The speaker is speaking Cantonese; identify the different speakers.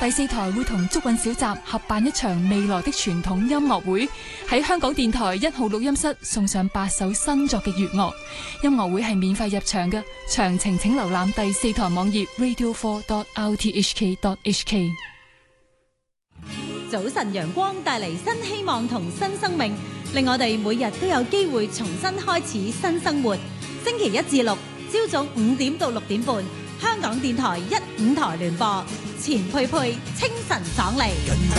Speaker 1: 第4台會同竹韻小集合辦一場未來的傳統音樂會，喺香港電台1號錄音室送上8首新作嘅粵樂。音樂會係免費入場嘅，詳情請瀏覽第4台網頁 radio4.rthk.hk。
Speaker 2: 早晨陽光帶嚟新希望同新生命，令我哋每日都有機會重新開始新生活。星期1至6朝早5點到6點半，香港電台1、5台聯播，錢佩佩清晨爽利。